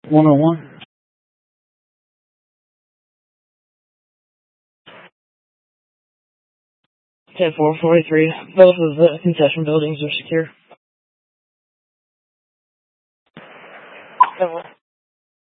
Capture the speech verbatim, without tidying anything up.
one oh one. ten four forty-three. Both of the concession buildings are secure.